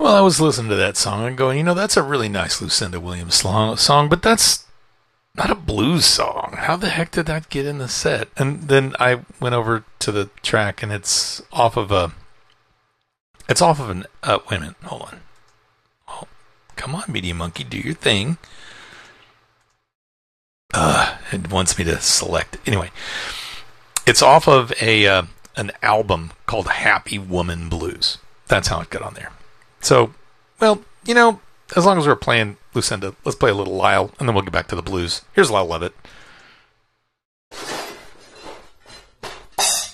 Well, I was listening to that song and going, that's a really nice Lucinda Williams song, but that's not a blues song. How the heck did that get in the set? And then I went over to the track, and it's off of an. Wait a minute, hold on. Oh, come on, Media Monkey, do your thing. It wants me to select. Anyway, it's off of an album called Happy Woman Blues. That's how it got on there. So, well, as long as we're playing Lucinda, let's play a little Lyle, and then we'll get back to the blues. Here's Lyle Lovett